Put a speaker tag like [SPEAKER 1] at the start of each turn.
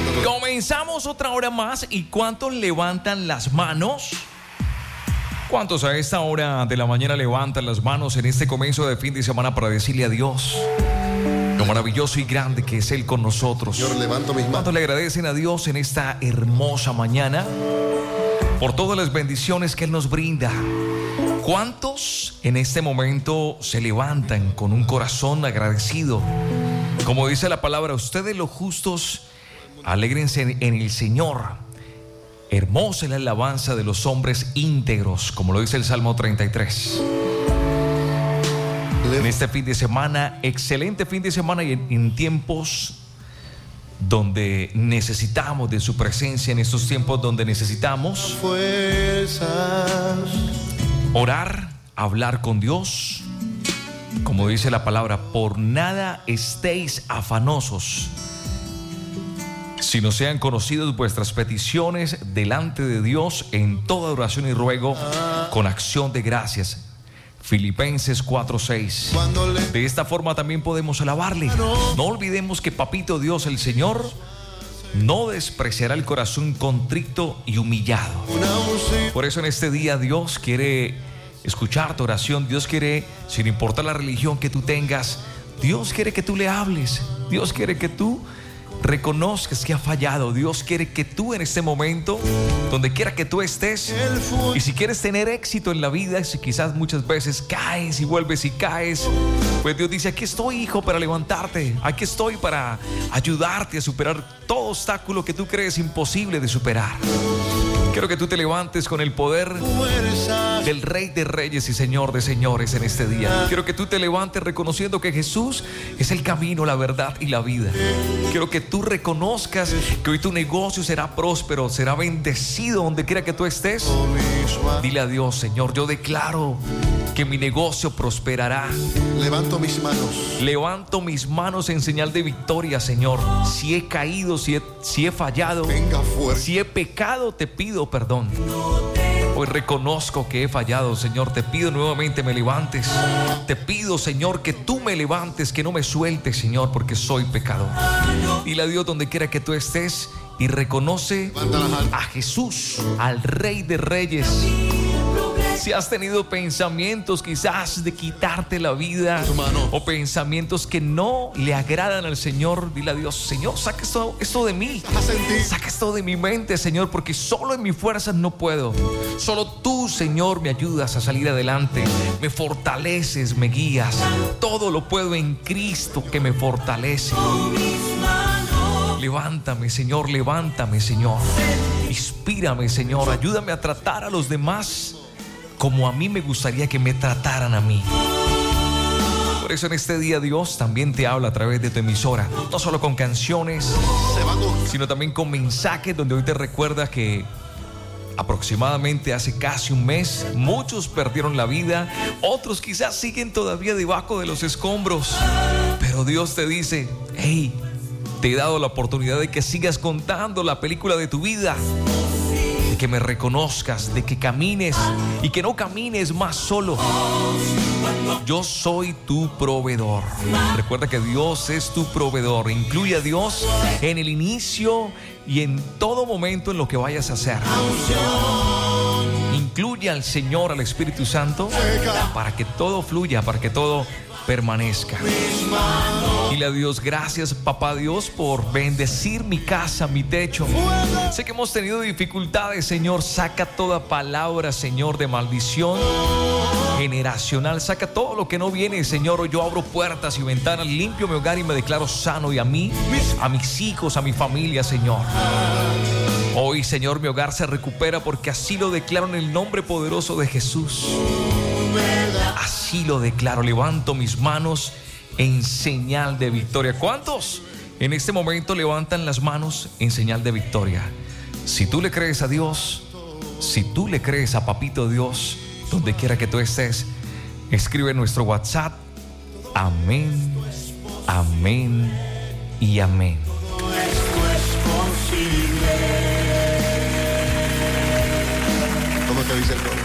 [SPEAKER 1] Comenzamos otra hora más. ¿Y cuántos levantan las manos? ¿Cuántos a esta hora de la mañana levantan las manos en este comienzo de fin de semana para decirle a Dios lo maravilloso y grande que es Él con nosotros?
[SPEAKER 2] Señor, levanto mis manos.
[SPEAKER 1] ¿Cuántos le agradecen a Dios en esta hermosa mañana por todas las bendiciones que Él nos brinda? ¿Cuántos en este momento se levantan con un corazón agradecido? Como dice la palabra, ustedes los justos, alégrense en el Señor. Hermosa es la alabanza de los hombres íntegros, como lo dice el Salmo 33. En este fin de semana, excelente fin de semana, y en tiempos donde necesitamos de su presencia, en estos tiempos donde necesitamos orar, hablar con Dios. Como dice la palabra, por nada estéis afanosos, sino sean conocidas vuestras peticiones delante de Dios en toda oración y ruego con acción de gracias. Filipenses 4:6. De esta forma también podemos alabarle. No olvidemos que Papito Dios, el Señor, no despreciará el corazón contrito y humillado. Por eso en este día Dios quiere escuchar tu oración. Dios quiere, sin importar la religión que tú tengas, Dios quiere que tú le hables. Dios quiere que tú reconozcas que ha fallado. Dios quiere que tú en este momento, donde quiera que tú estés, y si quieres tener éxito en la vida, si quizás muchas veces caes y vuelves y caes, pues Dios dice: aquí estoy, hijo, para levantarte. Aquí estoy para ayudarte a superar todo obstáculo que tú crees imposible de superar. Quiero que tú te levantes con el poder del Rey de Reyes y Señor de Señores en este día. Quiero que tú te levantes reconociendo que Jesús es el camino, la verdad y la vida. Quiero que tú reconozcas que hoy tu negocio será próspero, será bendecido donde quiera que tú estés. Dile a Dios: Señor, yo declaro que mi negocio prosperará.
[SPEAKER 2] Levanto mis manos.
[SPEAKER 1] Levanto mis manos en señal de victoria, Señor. Si he caído, si he fallado, si he pecado, te pido perdón. Hoy reconozco que he fallado, Señor. Te pido nuevamente me levantes. Te pido, Señor, que tú me levantes, que no me sueltes, Señor, porque soy pecador. Dile a Dios donde quiera que tú estés y reconoce a Jesús, al Rey de Reyes. Si has tenido pensamientos quizás de quitarte la vida o pensamientos que no le agradan al Señor, dile a Dios: Señor, saca esto de mí. Saca esto de mi mente, Señor, porque solo en mis fuerzas no puedo. Solo tú, Señor, me ayudas a salir adelante. Me fortaleces, me guías. Todo lo puedo en Cristo que me fortalece. Levántame, Señor, levántame, Señor. Inspírame, Señor. Ayúdame a tratar a los demás como a mí me gustaría que me trataran a mí. Por eso en este día Dios también te habla a través de tu emisora, no solo con canciones, sino también con mensajes donde hoy te recuerda que aproximadamente hace casi un mes muchos perdieron la vida, otros quizás siguen todavía debajo de los escombros, pero Dios te dice: hey, te he dado la oportunidad de que sigas contando la película de tu vida, de que me reconozcas, de que camines y que no camines más solo. Yo soy tu proveedor. Recuerda que Dios es tu proveedor. Incluye a Dios en el inicio y en todo momento en lo que vayas a hacer. Incluye al Señor, al Espíritu Santo, para que todo fluya, para que todo permanezca. Dile a Dios: gracias, papá Dios, por bendecir mi casa, mi techo. Sé que hemos tenido dificultades, Señor. Saca toda palabra, Señor, de maldición generacional. Saca todo lo que no viene, Señor. Hoy yo abro puertas y ventanas, limpio mi hogar y me declaro sano, y a mí, a mis hijos, a mi familia, Señor. Hoy, Señor, mi hogar se recupera porque así lo declaro en el nombre poderoso de Jesús. Así lo declaro. Levanto mis manos en señal de victoria. ¿Cuántos en este momento levantan las manos en señal de victoria? Si tú le crees a Dios, si tú le crees a Papito Dios, donde quiera que tú estés, escribe en nuestro WhatsApp: amén, amén y amén.
[SPEAKER 2] ¿Cómo te dice el coro?